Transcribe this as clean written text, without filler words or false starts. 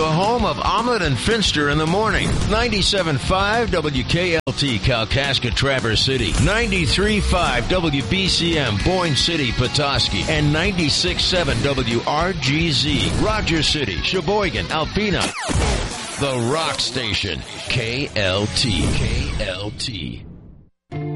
the home of Omelet and Finster in the morning. 97.5 WKLT, Kalkaska, Traverse City. 93.5 WBCM, Boyne City, Petoskey. And 96.7 WRGZ, Rogers City, Sheboygan, Alpena. The Rock Station, KLT.